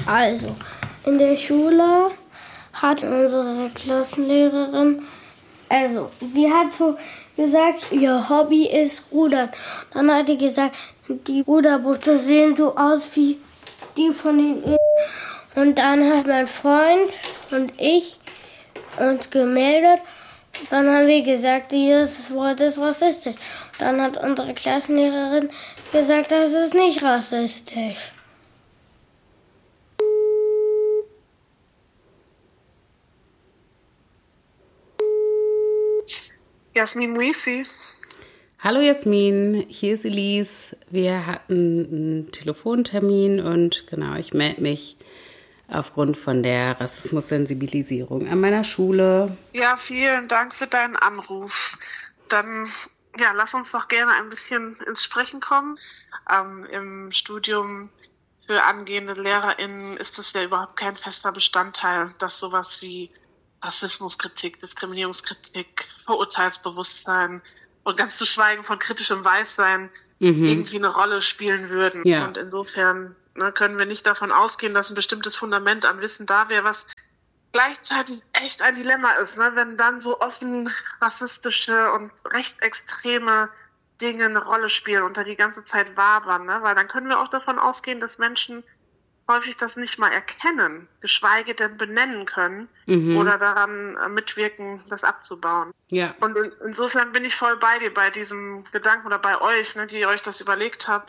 Also, in der Schule hat unsere Klassenlehrerin, sie hat so gesagt, ihr Hobby ist Rudern. Dann hat die gesagt, die Ruderboote sehen so aus wie die von den. Und dann hat mein Freund und ich uns gemeldet. Dann haben wir gesagt, dieses Wort ist rassistisch. Dann hat unsere Klassenlehrerin gesagt, das ist nicht rassistisch. Jasmin Muisi. Hallo Jasmin, hier ist Elise. Wir hatten einen Telefontermin und genau, ich melde mich aufgrund von der Rassismussensibilisierung an meiner Schule. Ja, vielen Dank für deinen Anruf. Dann lass uns doch gerne ein bisschen ins Sprechen kommen. Im Studium für angehende LehrerInnen ist es ja überhaupt kein fester Bestandteil, dass sowas wie Rassismuskritik, Diskriminierungskritik, Vorurteilsbewusstsein und ganz zu schweigen von kritischem Weißsein irgendwie eine Rolle spielen würden. Ja. Und insofern können wir nicht davon ausgehen, dass ein bestimmtes Fundament an Wissen da wäre, was gleichzeitig echt ein Dilemma ist, wenn dann so offen rassistische und rechtsextreme Dinge eine Rolle spielen und da die ganze Zeit wabern, weil dann können wir auch davon ausgehen, dass Menschen häufig das nicht mal erkennen, geschweige denn benennen können oder daran mitwirken, das abzubauen. Ja. Und insofern bin ich voll bei dir, bei diesem Gedanken oder bei euch, die ihr euch das überlegt habt,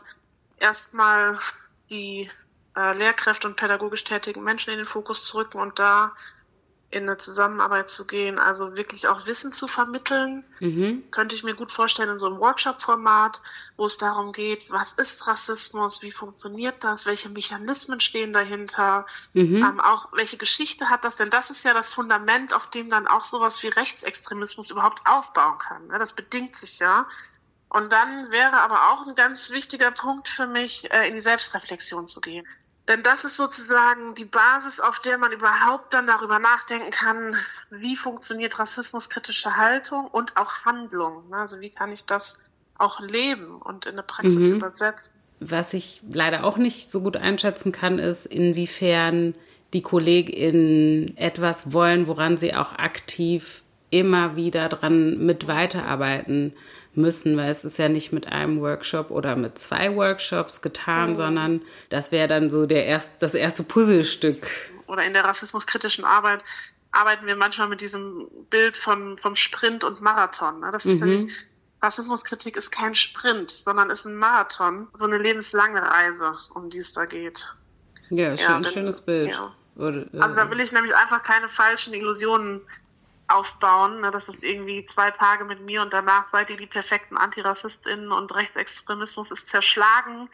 erstmal die Lehrkräfte und pädagogisch tätigen Menschen in den Fokus zu rücken und da in eine Zusammenarbeit zu gehen, also wirklich auch Wissen zu vermitteln, könnte ich mir gut vorstellen in so einem Workshop-Format, wo es darum geht, was ist Rassismus, wie funktioniert das, welche Mechanismen stehen dahinter, auch welche Geschichte hat das, denn das ist ja das Fundament, auf dem dann auch sowas wie Rechtsextremismus überhaupt aufbauen kann. Das bedingt sich ja. Und dann wäre aber auch ein ganz wichtiger Punkt für mich, in die Selbstreflexion zu gehen. Denn das ist sozusagen die Basis, auf der man überhaupt dann darüber nachdenken kann, wie funktioniert rassismuskritische Haltung und auch Handlung. Also wie kann ich das auch leben und in eine Praxis übersetzen. Was ich leider auch nicht so gut einschätzen kann, ist, inwiefern die KollegInnen etwas wollen, woran sie auch aktiv immer wieder dran mit weiterarbeiten müssen, weil es ist ja nicht mit einem Workshop oder mit 2 Workshops getan, sondern das wäre dann so das erste Puzzlestück. Oder in der rassismuskritischen Arbeit arbeiten wir manchmal mit diesem Bild vom Sprint und Marathon. Das ist nämlich, Rassismuskritik ist kein Sprint, sondern ist ein Marathon, so eine lebenslange Reise, um die es da geht. Ja, schönes Bild. Ja. Also da will ich nämlich einfach keine falschen Illusionen aufbauen, das ist irgendwie 2 Tage mit mir und danach seid ihr die perfekten AntirassistInnen und Rechtsextremismus ist zerschlagen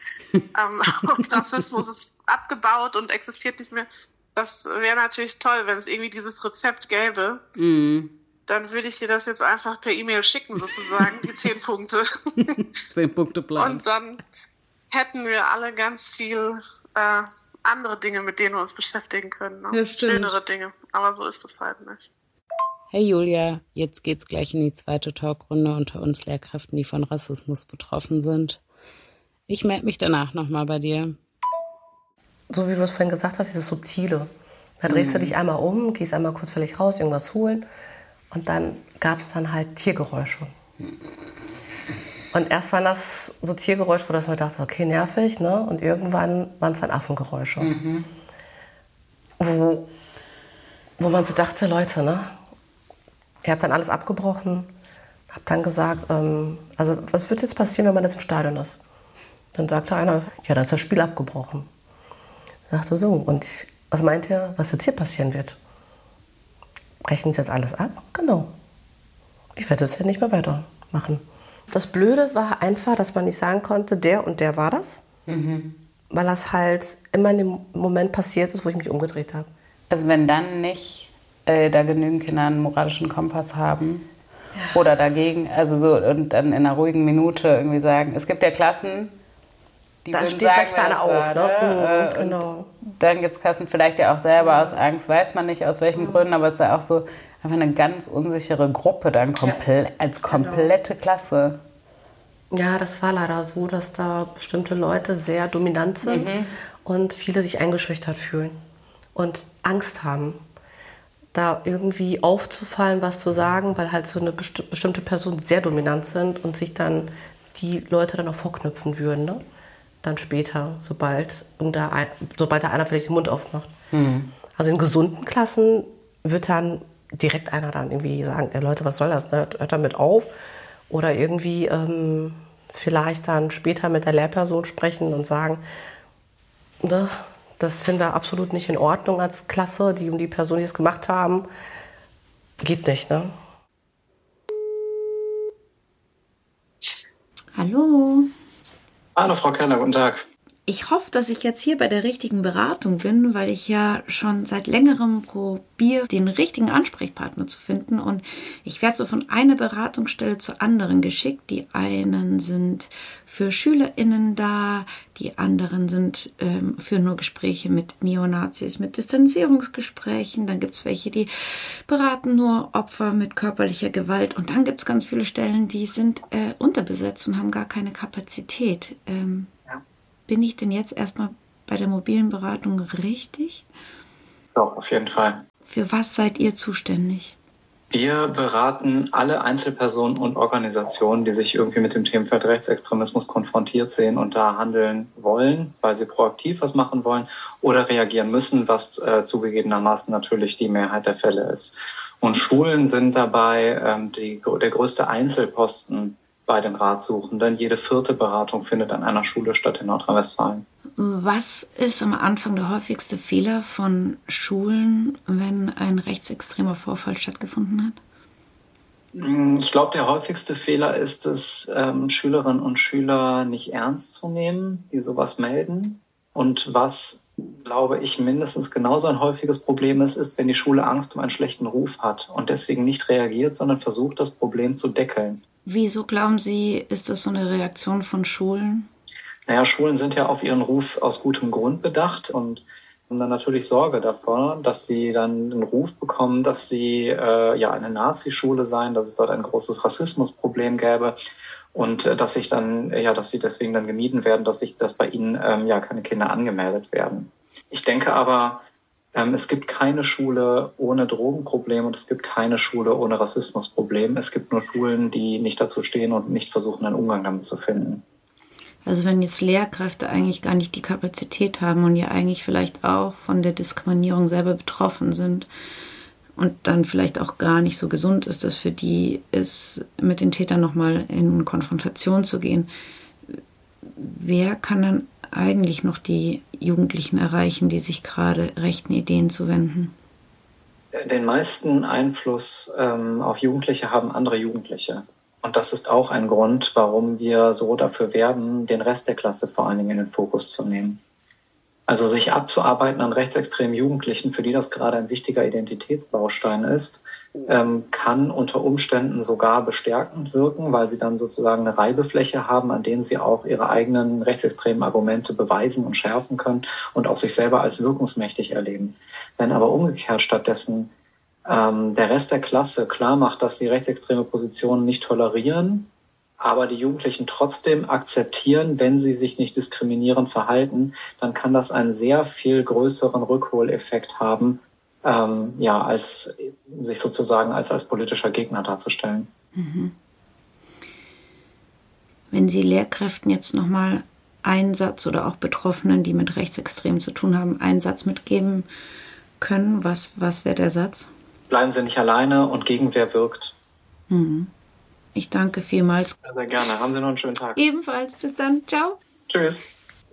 und Rassismus ist abgebaut und existiert nicht mehr. Das wäre natürlich toll, wenn es irgendwie dieses Rezept gäbe. Dann würde ich dir das jetzt einfach per E-Mail schicken sozusagen, die 10 Punkte. 10 Punkte Plan. Und dann hätten wir alle ganz viel andere Dinge, mit denen wir uns beschäftigen können. Ja, stimmt. Schönere Dinge, aber so ist es halt nicht. Hey Julia, jetzt geht's gleich in die zweite Talkrunde unter uns Lehrkräften, die von Rassismus betroffen sind. Ich melde mich danach nochmal bei dir. So wie du es vorhin gesagt hast, dieses Subtile. Da drehst du dich einmal um, gehst einmal kurz völlig raus, irgendwas holen und dann gab es dann halt Tiergeräusche. Und erst waren das so Tiergeräusche, wo man dachte, okay, nervig, Und irgendwann waren es dann Affengeräusche. Wo man so dachte, Leute, ihr habt dann alles abgebrochen, habt dann gesagt, was wird jetzt passieren, wenn man jetzt im Stadion ist? Dann sagte einer, ja, dann ist das Spiel abgebrochen. Ich dachte so, und was meint ihr, was jetzt hier passieren wird? Brechen Sie jetzt alles ab? Genau. Ich werde das hier nicht mehr weitermachen. Das Blöde war einfach, dass man nicht sagen konnte, der und der war das. Weil das halt immer in dem Moment passiert ist, wo ich mich umgedreht habe. Also wenn dann nicht da genügend Kinder einen moralischen Kompass haben oder dagegen, also so und dann in einer ruhigen Minute irgendwie sagen, es gibt ja Klassen, die da würden steht sagen, manchmal einer auf, genau. Dann gibt es Klassen vielleicht ja auch selber aus Angst, weiß man nicht aus welchen Gründen, aber es ist ja auch so einfach eine ganz unsichere Gruppe dann als komplette Klasse. Ja, das war leider so, dass da bestimmte Leute sehr dominant sind und viele sich eingeschüchtert fühlen und Angst haben, da irgendwie aufzufallen, was zu sagen, weil halt so eine bestimmte Person sehr dominant sind und sich dann die Leute dann auch vorknüpfen würden, ne? Dann später, sobald da einer vielleicht den Mund aufmacht. Also in gesunden Klassen wird dann direkt einer dann irgendwie sagen, Leute, was soll das, ne? Hört damit auf. Oder irgendwie vielleicht dann später mit der Lehrperson sprechen und sagen, ne, das finden wir absolut nicht in Ordnung als Klasse, die Person, die es gemacht haben, geht nicht, ne? Hallo. Hallo Frau Keller, guten Tag. Ich hoffe, dass ich jetzt hier bei der richtigen Beratung bin, weil ich ja schon seit längerem probiere, den richtigen Ansprechpartner zu finden. Und ich werde so von einer Beratungsstelle zur anderen geschickt. Die einen sind für SchülerInnen da, die anderen sind für nur Gespräche mit Neonazis, mit Distanzierungsgesprächen. Dann gibt es welche, die beraten nur Opfer mit körperlicher Gewalt. Und dann gibt es ganz viele Stellen, die sind unterbesetzt und haben gar keine Kapazität. Bin ich denn jetzt erstmal bei der mobilen Beratung richtig? Doch, auf jeden Fall. Für was seid ihr zuständig? Wir beraten alle Einzelpersonen und Organisationen, die sich irgendwie mit dem Themenfeld Rechtsextremismus konfrontiert sehen und da handeln wollen, weil sie proaktiv was machen wollen oder reagieren müssen, was zugegebenermaßen natürlich die Mehrheit der Fälle ist. Und Schulen sind dabei der größte Einzelposten bei den Ratsuchenden. Jede 4. Beratung findet an einer Schule statt in Nordrhein-Westfalen. Was ist am Anfang der häufigste Fehler von Schulen, wenn ein rechtsextremer Vorfall stattgefunden hat? Ich glaube, der häufigste Fehler ist es, Schülerinnen und Schüler nicht ernst zu nehmen, die sowas melden. Und was, glaube ich, mindestens genauso ein häufiges Problem ist, wenn die Schule Angst um einen schlechten Ruf hat und deswegen nicht reagiert, sondern versucht, das Problem zu deckeln. Wieso glauben Sie, ist das so eine Reaktion von Schulen? Naja, Schulen sind ja auf ihren Ruf aus gutem Grund bedacht und haben dann natürlich Sorge davor, dass sie dann den Ruf bekommen, dass sie eine Nazi-Schule seien, dass es dort ein großes Rassismusproblem gäbe und dass sie deswegen dann gemieden werden, dass bei ihnen keine Kinder angemeldet werden. Ich denke aber, es gibt keine Schule ohne Drogenproblem und es gibt keine Schule ohne Rassismusproblem. Es gibt nur Schulen, die nicht dazu stehen und nicht versuchen, einen Umgang damit zu finden. Also wenn jetzt Lehrkräfte eigentlich gar nicht die Kapazität haben und ja eigentlich vielleicht auch von der Diskriminierung selber betroffen sind und dann vielleicht auch gar nicht so gesund ist, dass für die ist, mit den Tätern nochmal in Konfrontation zu gehen, wer kann dann eigentlich noch die Jugendlichen erreichen, die sich gerade rechten Ideen zuwenden? Den meisten Einfluss auf Jugendliche haben andere Jugendliche. Und das ist auch ein Grund, warum wir so dafür werben, den Rest der Klasse vor allen Dingen in den Fokus zu nehmen. Also sich abzuarbeiten an rechtsextremen Jugendlichen, für die das gerade ein wichtiger Identitätsbaustein ist, kann unter Umständen sogar bestärkend wirken, weil sie dann sozusagen eine Reibefläche haben, an denen sie auch ihre eigenen rechtsextremen Argumente beweisen und schärfen können und auch sich selber als wirkungsmächtig erleben. Wenn aber umgekehrt stattdessen der Rest der Klasse klar macht, dass sie rechtsextreme Positionen nicht tolerieren, aber die Jugendlichen trotzdem akzeptieren, wenn sie sich nicht diskriminierend verhalten, dann kann das einen sehr viel größeren Rückholeffekt haben, als sich sozusagen als politischer Gegner darzustellen. Mhm. Wenn Sie Lehrkräften jetzt nochmal einen Satz oder auch Betroffenen, die mit Rechtsextremen zu tun haben, einen Satz mitgeben können, was wäre der Satz? Bleiben Sie nicht alleine und Gegenwehr wirkt. Mhm. Ich danke vielmals. Sehr, sehr gerne. Haben Sie noch einen schönen Tag. Ebenfalls. Bis dann. Ciao. Tschüss.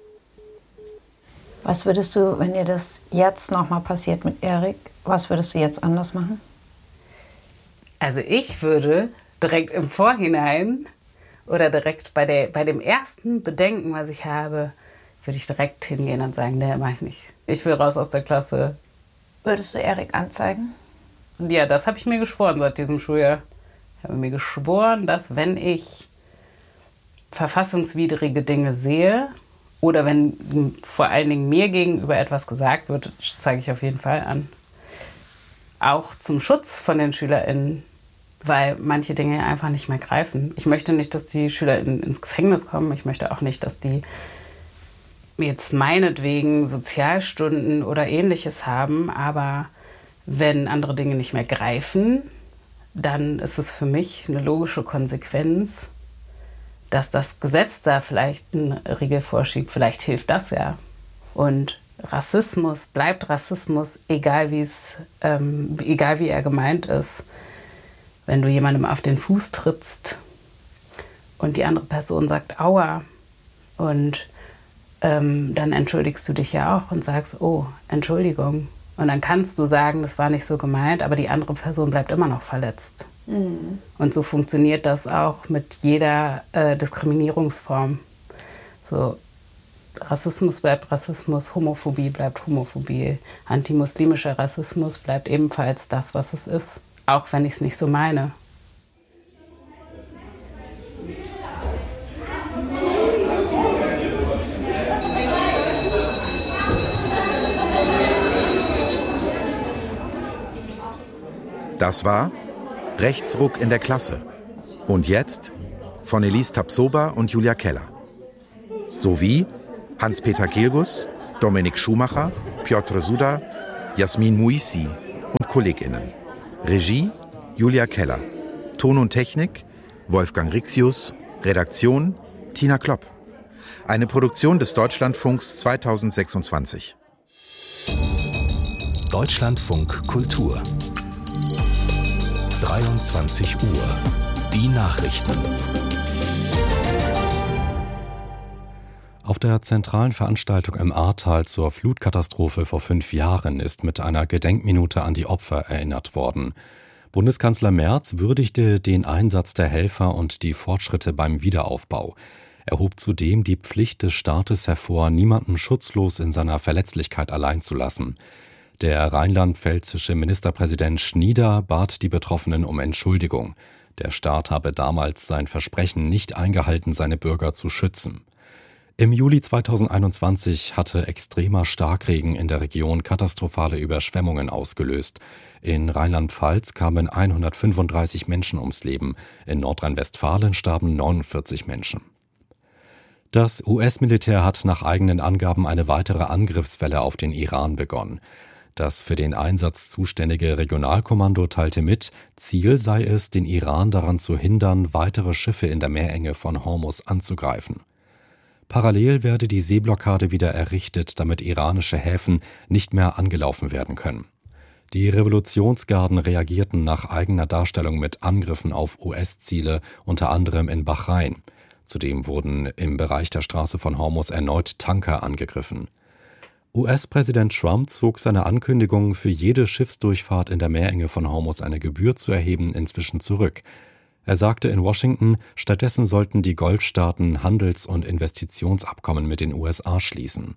Was würdest du, wenn dir das jetzt nochmal passiert mit Erik, was würdest du jetzt anders machen? Also ich würde direkt im Vorhinein oder direkt bei dem ersten Bedenken, was ich habe, würde ich direkt hingehen und sagen, nee, mach ich nicht. Ich will raus aus der Klasse. Würdest du Erik anzeigen? Ja, das habe ich mir geschworen seit diesem Schuljahr. Ich habe mir geschworen, dass wenn ich verfassungswidrige Dinge sehe oder wenn vor allen Dingen mir gegenüber etwas gesagt wird, zeige ich auf jeden Fall an. Auch zum Schutz von den SchülerInnen weil manche Dinge einfach nicht mehr greifen. Ich möchte nicht, dass die Schüler ins Gefängnis kommen. Ich möchte auch nicht, dass die jetzt meinetwegen Sozialstunden oder Ähnliches haben. Aber wenn andere Dinge nicht mehr greifen, dann ist es für mich eine logische Konsequenz, dass das Gesetz da vielleicht einen Riegel vorschiebt. Vielleicht hilft das ja. Und Rassismus bleibt Rassismus, egal wie er gemeint ist. Wenn du jemandem auf den Fuß trittst und die andere Person sagt Aua und dann entschuldigst du dich ja auch und sagst, oh, Entschuldigung. Und dann kannst du sagen, das war nicht so gemeint, aber die andere Person bleibt immer noch verletzt. Mhm. Und so funktioniert das auch mit jeder Diskriminierungsform. So, Rassismus bleibt Rassismus, Homophobie bleibt Homophobie, antimuslimischer Rassismus bleibt ebenfalls das, was es ist, auch wenn ich es nicht so meine. Das war Rechtsruck in der Klasse. Und jetzt von Elise Tapsoba und Julia Keller. Sowie Hans-Peter Gilgus, Dominik Schumacher, Piotr Suda, Jasmin Muisi und KollegInnen. Regie Julia Keller. Ton und Technik Wolfgang Rixius. Redaktion Tina Klopp. Eine Produktion des Deutschlandfunks 2026. Deutschlandfunk Kultur. 23 Uhr. Die Nachrichten. Auf der zentralen Veranstaltung im Ahrtal zur Flutkatastrophe vor 5 Jahren ist mit einer Gedenkminute an die Opfer erinnert worden. Bundeskanzler Merz würdigte den Einsatz der Helfer und die Fortschritte beim Wiederaufbau. Er hob zudem die Pflicht des Staates hervor, niemanden schutzlos in seiner Verletzlichkeit allein zu lassen. Der rheinland-pfälzische Ministerpräsident Schnieder bat die Betroffenen um Entschuldigung. Der Staat habe damals sein Versprechen nicht eingehalten, seine Bürger zu schützen. Im Juli 2021 hatte extremer Starkregen in der Region katastrophale Überschwemmungen ausgelöst. In Rheinland-Pfalz kamen 135 Menschen ums Leben, in Nordrhein-Westfalen starben 49 Menschen. Das US-Militär hat nach eigenen Angaben eine weitere Angriffswelle auf den Iran begonnen. Das für den Einsatz zuständige Regionalkommando teilte mit, Ziel sei es, den Iran daran zu hindern, weitere Schiffe in der Meerenge von Hormuz anzugreifen. Parallel werde die Seeblockade wieder errichtet, damit iranische Häfen nicht mehr angelaufen werden können. Die Revolutionsgarden reagierten nach eigener Darstellung mit Angriffen auf US-Ziele, unter anderem in Bahrain. Zudem wurden im Bereich der Straße von Hormuz erneut Tanker angegriffen. US-Präsident Trump zog seine Ankündigung, für jede Schiffsdurchfahrt in der Meerenge von Hormuz eine Gebühr zu erheben, inzwischen zurück. Er sagte in Washington, stattdessen sollten die Golfstaaten Handels- und Investitionsabkommen mit den USA schließen.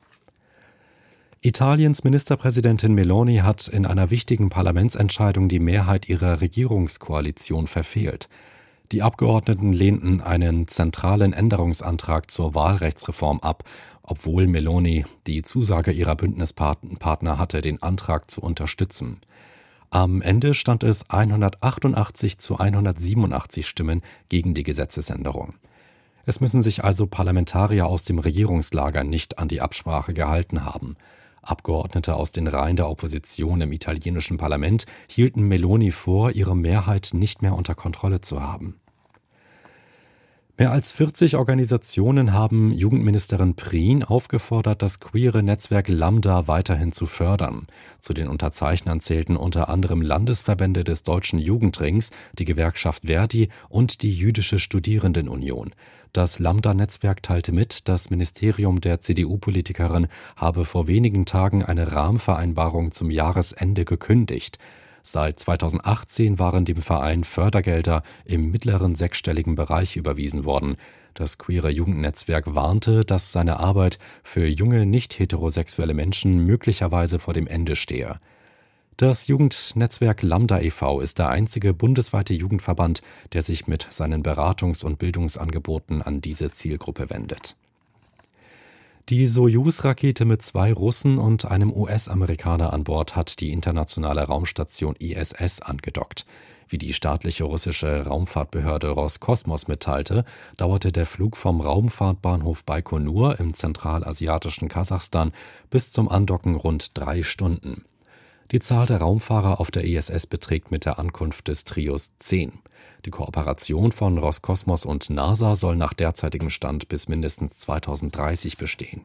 Italiens Ministerpräsidentin Meloni hat in einer wichtigen Parlamentsentscheidung die Mehrheit ihrer Regierungskoalition verfehlt. Die Abgeordneten lehnten einen zentralen Änderungsantrag zur Wahlrechtsreform ab, obwohl Meloni die Zusage ihrer Bündnispartner hatte, den Antrag zu unterstützen. Am Ende stand es 188 zu 187 Stimmen gegen die Gesetzesänderung. Es müssen sich also Parlamentarier aus dem Regierungslager nicht an die Absprache gehalten haben. Abgeordnete aus den Reihen der Opposition im italienischen Parlament hielten Meloni vor, ihre Mehrheit nicht mehr unter Kontrolle zu haben. Mehr als 40 Organisationen haben Jugendministerin Prien aufgefordert, das queere Netzwerk Lambda weiterhin zu fördern. Zu den Unterzeichnern zählten unter anderem Landesverbände des Deutschen Jugendrings, die Gewerkschaft Verdi und die Jüdische Studierendenunion. Das Lambda-Netzwerk teilte mit, das Ministerium der CDU-Politikerin habe vor wenigen Tagen eine Rahmenvereinbarung zum Jahresende gekündigt. Seit 2018 waren dem Verein Fördergelder im mittleren sechsstelligen Bereich überwiesen worden. Das queere Jugendnetzwerk warnte, dass seine Arbeit für junge, nicht heterosexuelle Menschen möglicherweise vor dem Ende stehe. Das Jugendnetzwerk Lambda e.V. ist der einzige bundesweite Jugendverband, der sich mit seinen Beratungs- und Bildungsangeboten an diese Zielgruppe wendet. Die Sojus-Rakete mit 2 Russen und einem US-Amerikaner an Bord hat die internationale Raumstation ISS angedockt. Wie die staatliche russische Raumfahrtbehörde Roskosmos mitteilte, dauerte der Flug vom Raumfahrtbahnhof Baikonur im zentralasiatischen Kasachstan bis zum Andocken rund 3 Stunden. Die Zahl der Raumfahrer auf der ISS beträgt mit der Ankunft des Trios 10. Die Kooperation von Roskosmos und NASA soll nach derzeitigem Stand bis mindestens 2030 bestehen.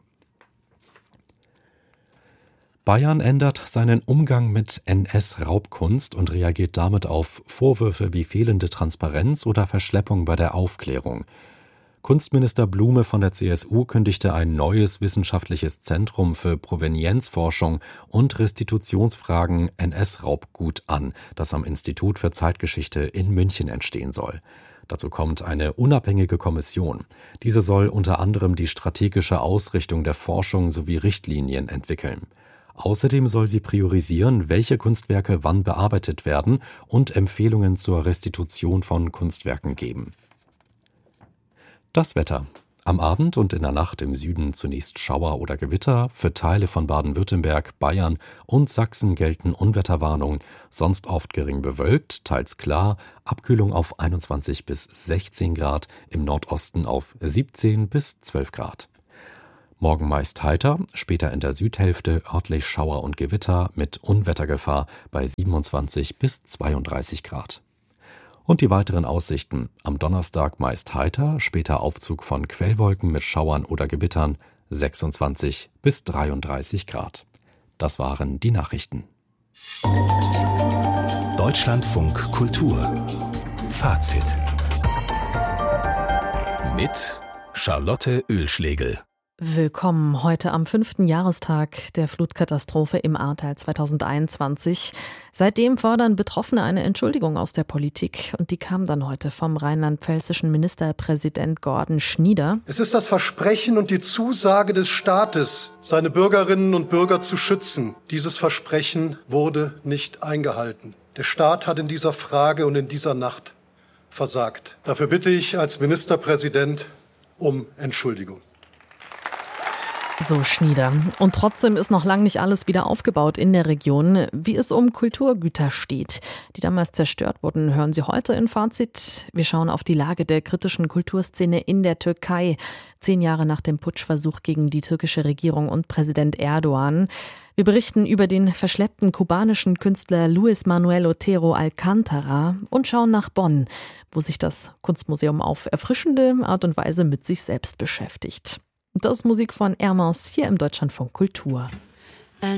Bayern ändert seinen Umgang mit NS-Raubkunst und reagiert damit auf Vorwürfe wie fehlende Transparenz oder Verschleppung bei der Aufklärung. Kunstminister Blume von der CSU kündigte ein neues wissenschaftliches Zentrum für Provenienzforschung und Restitutionsfragen NS-Raubgut an, das am Institut für Zeitgeschichte in München entstehen soll. Dazu kommt eine unabhängige Kommission. Diese soll unter anderem die strategische Ausrichtung der Forschung sowie Richtlinien entwickeln. Außerdem soll sie priorisieren, welche Kunstwerke wann bearbeitet werden und Empfehlungen zur Restitution von Kunstwerken geben. Das Wetter. Am Abend und in der Nacht im Süden zunächst Schauer oder Gewitter. Für Teile von Baden-Württemberg, Bayern und Sachsen gelten Unwetterwarnungen. Sonst oft gering bewölkt, teils klar. Abkühlung auf 21 bis 16 Grad. Im Nordosten auf 17 bis 12 Grad. Morgen meist heiter, später in der Südhälfte örtlich Schauer und Gewitter mit Unwettergefahr bei 27 bis 32 Grad. Und die weiteren Aussichten. Am Donnerstag meist heiter, später Aufzug von Quellwolken mit Schauern oder Gewittern, 26 bis 33 Grad. Das waren die Nachrichten. Deutschlandfunk Kultur. Fazit. Mit Charlotte Oehlschlegel. Willkommen heute am 5. Jahrestag der Flutkatastrophe im Ahrtal 2021. Seitdem fordern Betroffene eine Entschuldigung aus der Politik und die kam dann heute vom rheinland-pfälzischen Ministerpräsident Gordon Schnieder. Es ist das Versprechen und die Zusage des Staates, seine Bürgerinnen und Bürger zu schützen. Dieses Versprechen wurde nicht eingehalten. Der Staat hat in dieser Frage und in dieser Nacht versagt. Dafür bitte ich als Ministerpräsident um Entschuldigung. So Schnieder. Und trotzdem ist noch lange nicht alles wieder aufgebaut in der Region. Wie es um Kulturgüter steht, die damals zerstört wurden, hören Sie heute in Fazit. Wir schauen auf die Lage der kritischen Kulturszene in der Türkei, 10 Jahre nach dem Putschversuch gegen die türkische Regierung und Präsident Erdogan. Wir berichten über den verschleppten kubanischen Künstler Luis Manuel Otero Alcántara und schauen nach Bonn, wo sich das Kunstmuseum auf erfrischende Art und Weise mit sich selbst beschäftigt. Das ist Musik von Hermans hier im Deutschlandfunk Kultur.